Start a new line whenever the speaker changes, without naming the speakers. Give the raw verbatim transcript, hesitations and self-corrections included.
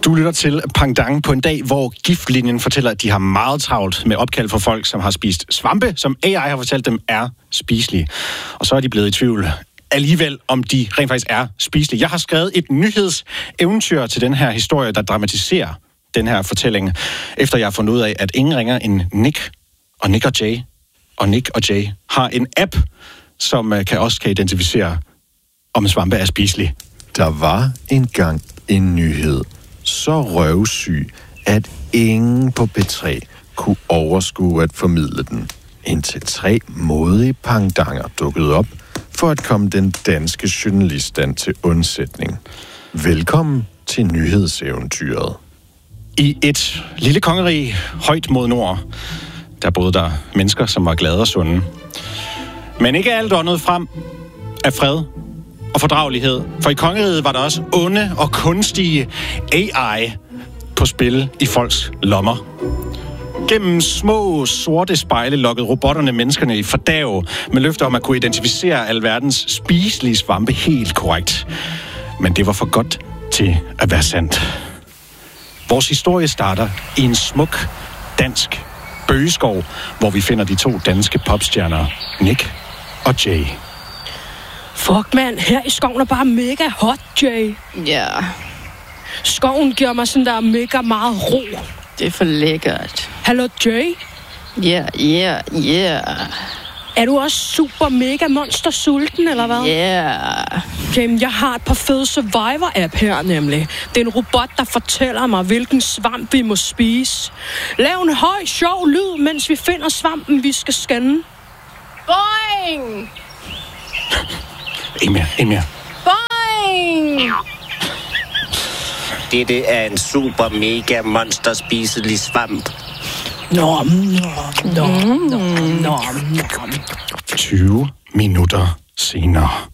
Du lytter til Pangdang på en dag, hvor Giftlinjen fortæller, at de har meget travlt med opkald for folk, som har spist svampe, som A I har fortalt dem er spiselige. Og så er de blevet i tvivl alligevel, om de rent faktisk er spiselige. Jeg har skrevet et nyhedseventyr til den her historie, der dramatiserer den her fortælling, efter jeg har fundet ud af, at ingen ringer end Nick og Nick og Jay. Og Nick og Jay har en app, som kan også kan identificere, om svampe er spiselige.
Der var engang en nyhed, så røvsyg, at ingen på P tre kunne overskue at formidle den. Indtil tre modige pangdanger dukkede op for at komme den danske journaliststand til undsætning. Velkommen til nyhedseventyret.
I et lille kongerige højt mod nord, der boede der mennesker, som var glade og sunde. Men ikke alt åndet frem af fred og fordragelighed. For i kongeriget var der også onde og kunstige A I på spil i folks lommer. Gennem små sorte spejle lokkede robotterne menneskerne i fordav med løfter om at kunne identificere alverdens spiselige svampe helt korrekt. Men det var for godt til at være sandt. Vores historie starter i en smuk dansk bøgeskov, hvor vi finder de to danske popstjerner, Nick og Jay.
Fuck, mand. Her i skoven er bare mega hot, Jay.
Ja. Yeah.
Skoven giver mig sådan der mega meget ro.
Det er for lækkert.
Hallo, Jay?
Ja, ja, ja.
Er du også super mega monster sulten, eller hvad?
Ja. Yeah.
Okay, jeg har et par fede Survivor-app her, nemlig. Det er en robot, der fortæller mig, hvilken svamp vi må spise. Lav en høj, sjov lyd, mens vi finder svampen, vi skal skænde. Boing!
En mere, en mere.
Boing!
Dette er en super mega monster spiselig svamp.
Nom, nom, nom, nom, nom.
tyve minutter senere.